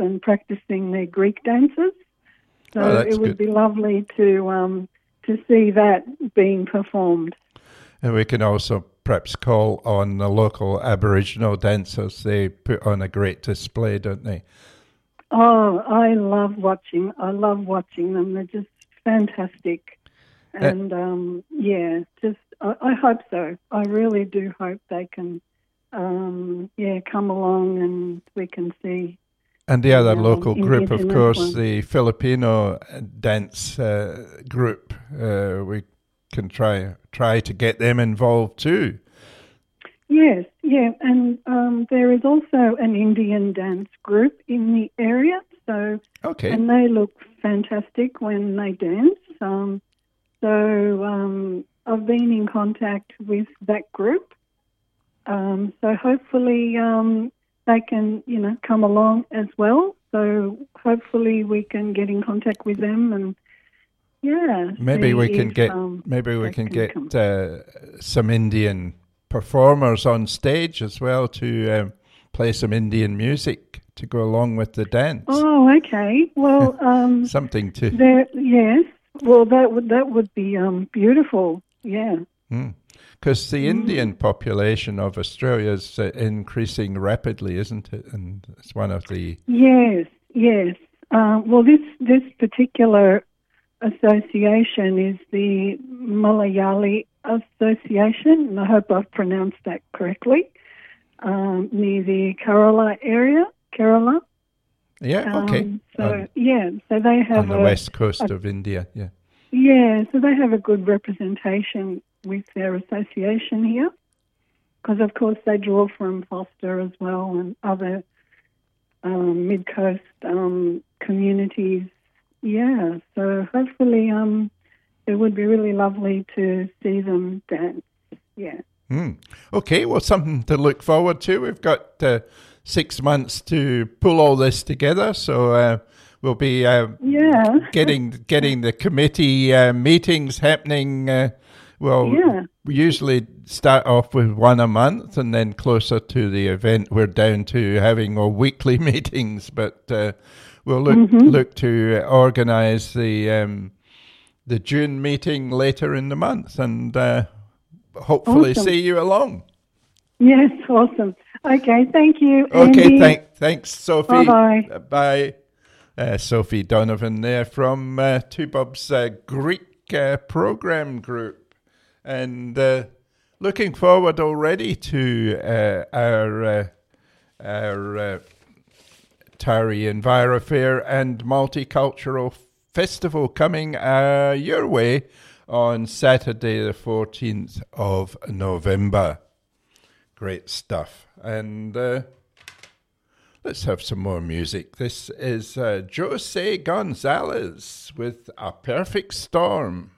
and practicing their Greek dances. So it would be lovely to see that being performed. And we can also perhaps call on the local Aboriginal dancers. They put on a great display, don't they? Oh, I love watching them. They're just fantastic. And, I hope so. I really do hope they can, come along and we can see. And the other local group, of course, the Filipino dance group. We can try to get them involved too. Yes, yeah, and there is also an Indian dance group in the area. So, and they look fantastic when they dance. I've been in contact with that group. So hopefully they can, come along as well. So hopefully we can get in contact with them and maybe we can get some Indian performers on stage as well to play some Indian music to go along with the dance. Oh, okay. Well, something to. Yes. Well, that would be beautiful. Yeah. Because the Indian population of Australia is increasing rapidly, isn't it? And it's one of the... Yes. Well, this particular association is the Malayali Association, and I hope I've pronounced that correctly, near the Kerala area. Kerala. Yeah, okay. So they have... On the west coast of India, yeah. Yeah, so they have a good representation with their association here, because of course they draw from Foster as well and other mid-coast communities. Yeah, so hopefully it would be really lovely to see them dance. Yeah. Okay, well, something to look forward to. We've got 6 months to pull all this together, so we'll be getting the committee meetings happening. We usually start off with one a month, and then closer to the event, we're down to having weekly meetings. But we'll look to organise the June meeting later in the month, and hopefully see you along. Yes, awesome. Okay, thank you, Andy. Okay, thanks, Sophie. Bye-bye. Bye. Sophie Donovan there from Two Bob's Greek program group. And looking forward already to our Tari Envirofair and Multicultural Festival coming your way on Saturday the 14th of November. Great stuff. And let's have some more music. This is Jose Gonzalez with A Perfect Storm.